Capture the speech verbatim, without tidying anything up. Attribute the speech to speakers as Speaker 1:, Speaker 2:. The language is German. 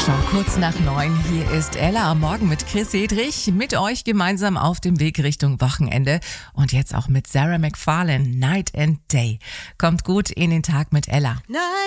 Speaker 1: Schon kurz nach neun, hier ist Ella am Morgen mit Chris Hedrich, mit euch gemeinsam auf dem Weg Richtung Wochenende und jetzt auch mit Sarah McFarlane, Night and Day. Kommt gut in den Tag mit Ella.
Speaker 2: Night